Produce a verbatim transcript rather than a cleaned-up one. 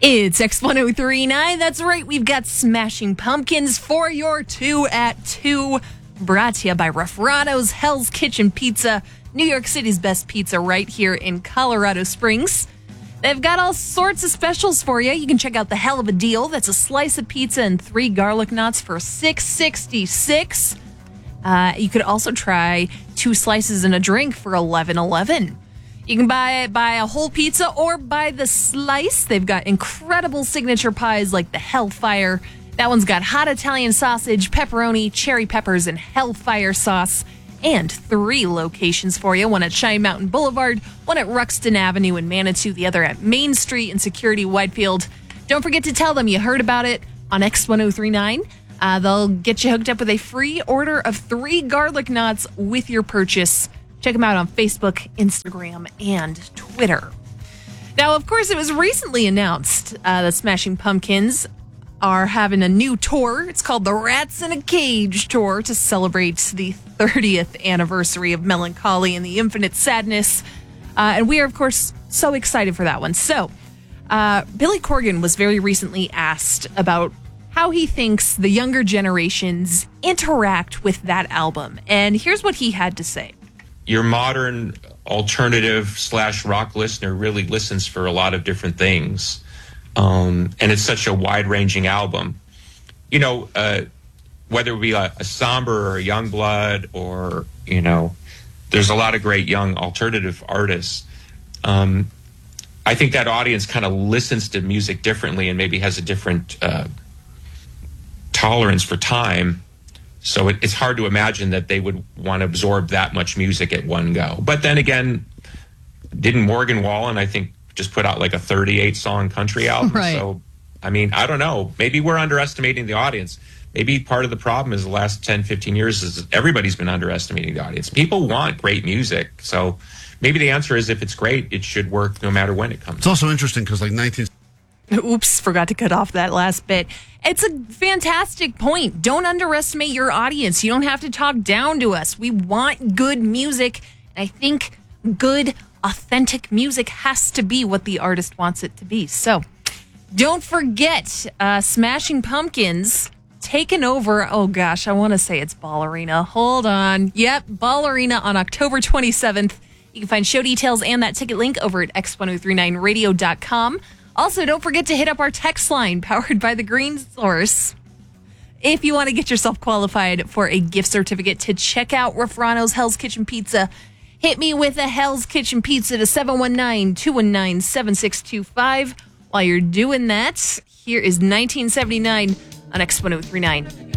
It's X ten thirty-nine. That's right. We've got Smashing Pumpkins for your two at two. Brought to you by Refrano's Hell's Kitchen Pizza, New York City's best pizza right here in Colorado Springs. They've got all sorts of specials for you. You can check out the Hell of a Deal. That's a slice of pizza and three garlic knots for six sixty-six. Uh, you could also try two slices and a drink for eleven eleven. You can buy buy a whole pizza or buy the slice. They've got incredible signature pies like the Hellfire. That one's got hot Italian sausage, pepperoni, cherry peppers, and Hellfire sauce. And three locations for you. One at Cheyenne Mountain Boulevard, one at Ruxton Avenue in Manitou, the other at Main Street in Security Whitefield. Don't forget to tell them you heard about it on X ten thirty-nine. Uh, they'll get you hooked up with a free order of three garlic knots with your purchase. Check them out on Facebook, Instagram, and Twitter. Now, of course, it was recently announced uh, that Smashing Pumpkins are having a new tour. It's called the Rats in a Cage Tour to celebrate the thirtieth anniversary of Melancholy and the Infinite Sadness. Uh, and we are, of course, so excited for that one. So, uh, Billy Corgan was very recently asked about how he thinks the younger generations interact with that album. And here's what he had to say. Your modern alternative slash rock listener really listens for a lot of different things. Um, and it's such a wide-ranging album. You know, uh, whether it be a, a Somber or a Youngblood or, you know, there's a lot of great young alternative artists. Um, I think that audience kind of listens to music differently and maybe has a different uh, tolerance for time. So it, it's hard to imagine that they would want to absorb that much music at one go. But then again, didn't Morgan Wallen, I think, just put out like a thirty-eight song country album? Right. So, I mean, I don't know. Maybe we're underestimating the audience. Maybe part of the problem is the last ten, fifteen years is everybody's been underestimating the audience. People want great music. So maybe the answer is if it's great, it should work no matter when it comes. It's also interesting because like nineteen... Oops, forgot to cut off that last bit. It's a fantastic point. Don't underestimate your audience. You don't have to talk down to us. We want good music. And I think good, authentic music has to be what the artist wants it to be. So don't forget, uh, Smashing Pumpkins taking over. Oh, gosh, I want to say it's Ball Arena. Hold on. Yep, Ball Arena on October twenty-seventh. You can find show details and that ticket link over at x ten thirty-nine radio dot com. Also, don't forget to hit up our text line powered by the Green Source if you want to get yourself qualified for a gift certificate to check out Refrano's Hell's Kitchen Pizza. Hit me with a Hell's Kitchen Pizza to seven one nine, two one nine, seven six two five. While you're doing that, here is nineteen seventy-nine on X ten thirty-nine.